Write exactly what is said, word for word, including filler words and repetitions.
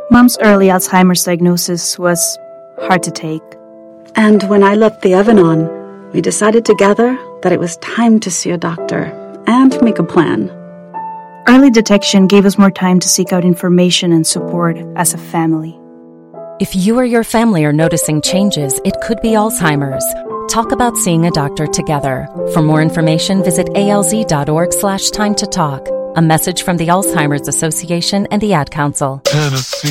Mom's early Alzheimer's diagnosis was hard to take. And when I left the oven on, we decided together that it was time to see a doctor and make a plan. Early detection gave us more time to seek out information and support as a family. If you or your family are noticing changes, it could be Alzheimer's. Talk about seeing a doctor together. For more information, visit alz.org slash time to talk. A message from the Alzheimer's Association and the Ad Council. Tennessee.